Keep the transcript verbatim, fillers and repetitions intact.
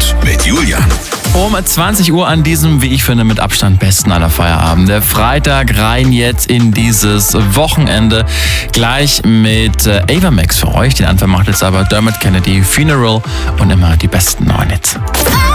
Hits mit Julian. Um zwanzig Uhr an diesem, wie ich finde, mit Abstand besten aller Feierabende. Freitag rein jetzt in dieses Wochenende. Gleich mit äh, Ava Max für euch. Den Anfang macht jetzt aber Dermot Kennedy, Funeral und immer die besten neuen Hits.